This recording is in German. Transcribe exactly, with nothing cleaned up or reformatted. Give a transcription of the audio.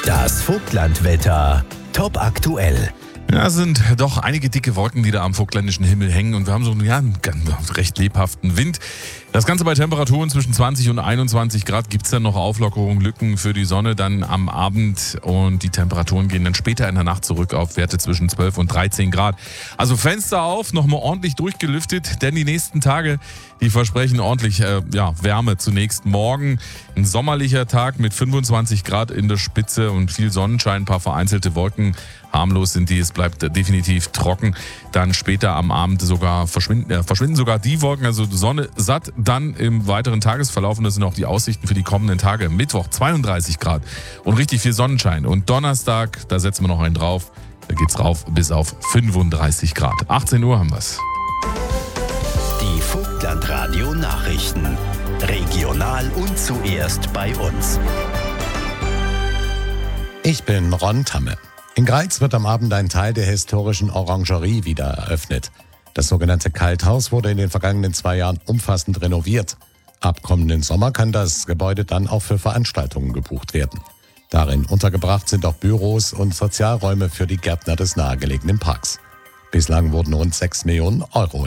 Das Vogtlandwetter. Top aktuell. Ja, es sind doch einige dicke Wolken, die da am vogtländischen Himmel hängen und wir haben so ja, einen recht lebhaften Wind. Das Ganze bei Temperaturen zwischen zwanzig und einundzwanzig Grad. Gibt es dann noch Auflockerungen, Lücken für die Sonne dann am Abend und die Temperaturen gehen dann später in der Nacht zurück auf Werte zwischen zwölf und dreizehn Grad. Also Fenster auf, nochmal ordentlich durchgelüftet, denn die nächsten Tage, die versprechen ordentlich äh, ja, Wärme. Zunächst morgen ein sommerlicher Tag mit fünfundzwanzig Grad in der Spitze und viel Sonnenschein, ein paar vereinzelte Wolken. Harmlos sind die, es bleibt definitiv trocken. Dann später am Abend sogar verschwinden, äh, verschwinden sogar die Wolken, also Sonne satt. Dann im weiteren Tagesverlauf, und das sind auch die Aussichten für die kommenden Tage. Mittwoch zweiunddreißig Grad und richtig viel Sonnenschein. Und Donnerstag, da setzen wir noch einen drauf, da geht's rauf bis auf fünfunddreißig Grad. achtzehn Uhr haben wir's. Die Vogtlandradio Nachrichten. Regional und zuerst bei uns. Ich bin Ron Tamme. In Greiz wird am Abend ein Teil der historischen Orangerie wieder eröffnet. Das sogenannte Kalthaus wurde in den vergangenen zwei Jahren umfassend renoviert. Ab kommenden Sommer kann das Gebäude dann auch für Veranstaltungen gebucht werden. Darin untergebracht sind auch Büros und Sozialräume für die Gärtner des nahegelegenen Parks. Bislang wurden rund sechs Millionen Euro